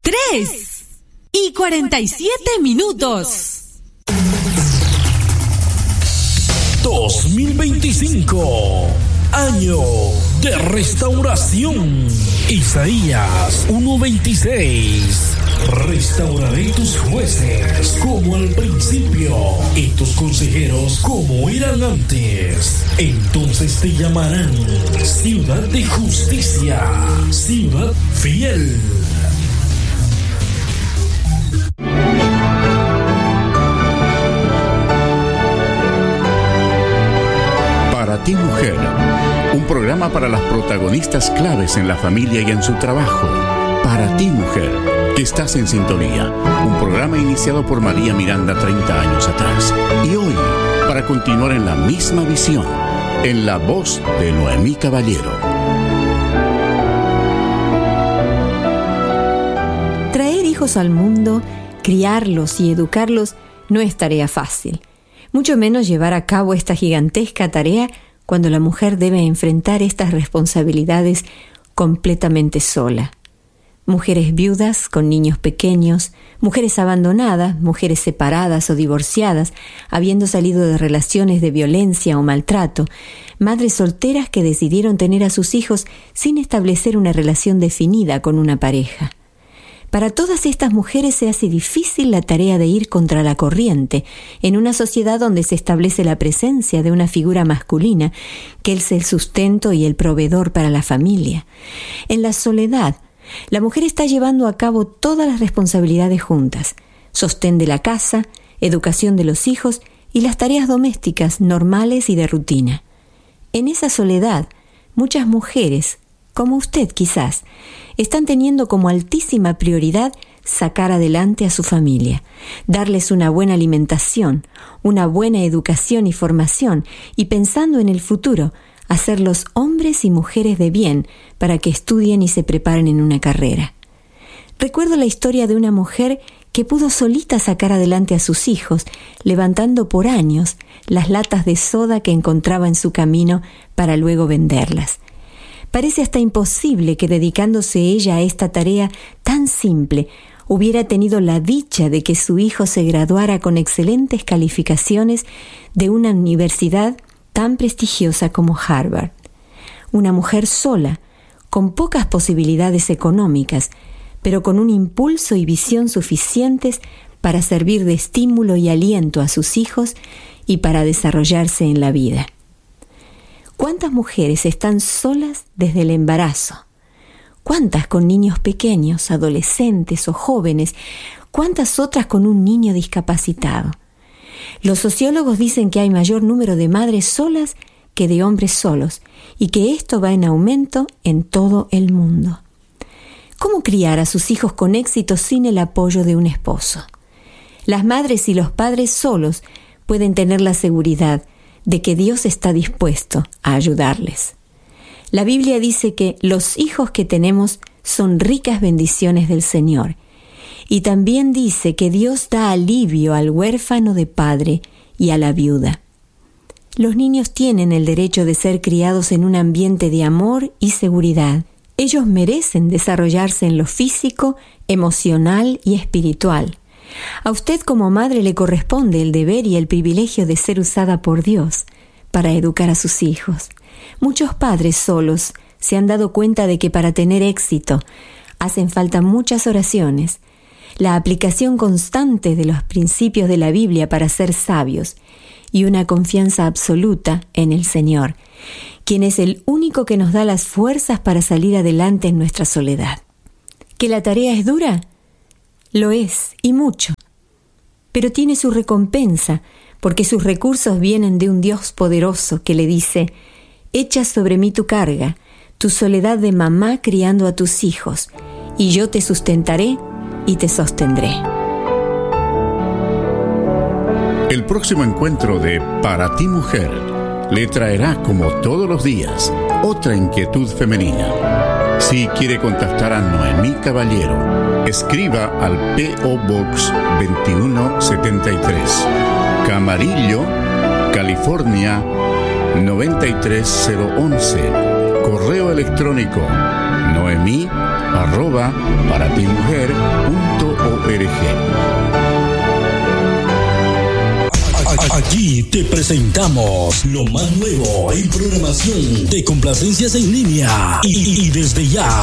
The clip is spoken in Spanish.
3:47. 2025, año de restauración. Isaías 1:26. Restauraré tus jueces como al principio y tus consejeros como eran antes. Entonces te llamarán ciudad de justicia, ciudad fiel. Para ti, mujer, un programa para las protagonistas claves en la familia y en su trabajo. Para ti, mujer, que estás en sintonía. Un programa iniciado por María Miranda 30 años atrás. Y hoy, para continuar en la misma visión, en la voz de Noemí Caballero. Traer hijos al mundo, criarlos y educarlos no es tarea fácil. Mucho menos llevar a cabo esta gigantesca tarea cuando la mujer debe enfrentar estas responsabilidades completamente sola. Mujeres viudas con niños pequeños, mujeres abandonadas, mujeres separadas o divorciadas, habiendo salido de relaciones de violencia o maltrato, madres solteras que decidieron tener a sus hijos sin establecer una relación definida con una pareja. Para todas estas mujeres se hace difícil la tarea de ir contra la corriente en una sociedad donde se establece la presencia de una figura masculina que es el sustento y el proveedor para la familia. En la soledad, la mujer está llevando a cabo todas las responsabilidades juntas: sostén de la casa, educación de los hijos y las tareas domésticas normales y de rutina. En esa soledad, muchas mujeres, como usted quizás, están teniendo como altísima prioridad sacar adelante a su familia, darles una buena alimentación, una buena educación y formación, y pensando en el futuro, hacerlos hombres y mujeres de bien para que estudien y se preparen en una carrera. Recuerdo la historia de una mujer que pudo solita sacar adelante a sus hijos, levantando por años las latas de soda que encontraba en su camino para luego venderlas. Parece hasta imposible que dedicándose ella a esta tarea tan simple hubiera tenido la dicha de que su hijo se graduara con excelentes calificaciones de una universidad tan prestigiosa como Harvard. Una mujer sola, con pocas posibilidades económicas, pero con un impulso y visión suficientes para servir de estímulo y aliento a sus hijos y para desarrollarse en la vida. ¿Cuántas mujeres están solas desde el embarazo? ¿Cuántas con niños pequeños, adolescentes o jóvenes? ¿Cuántas otras con un niño discapacitado? Los sociólogos dicen que hay mayor número de madres solas que de hombres solos y que esto va en aumento en todo el mundo. ¿Cómo criar a sus hijos con éxito sin el apoyo de un esposo? Las madres y los padres solos pueden tener la seguridad de que Dios está dispuesto a ayudarles. La Biblia dice que los hijos que tenemos son ricas bendiciones del Señor, y también dice que Dios da alivio al huérfano de padre y a la viuda. Los niños tienen el derecho de ser criados en un ambiente de amor y seguridad. Ellos merecen desarrollarse en lo físico, emocional y espiritual. A usted como madre le corresponde el deber y el privilegio de ser usada por Dios para educar a sus hijos. Muchos padres solos se han dado cuenta de que para tener éxito hacen falta muchas oraciones, la aplicación constante de los principios de la Biblia para ser sabios y una confianza absoluta en el Señor, quien es el único que nos da las fuerzas para salir adelante en nuestra soledad. ¿Que la tarea es dura? Lo es, y mucho. Pero tiene su recompensa, porque sus recursos vienen de un Dios poderoso que le dice: «Echa sobre mí tu carga, tu soledad de mamá criando a tus hijos, y yo te sustentaré y te sostendré». El próximo encuentro de Para ti, mujer, le traerá, como todos los días, otra inquietud femenina. Si quiere contactar a Noemí Caballero, escriba al P.O. Box 2173, Camarillo, California 93011, Correo electrónico noemi@paratimujer.org. Aquí te presentamos lo más nuevo en programación de complacencias en línea y desde ya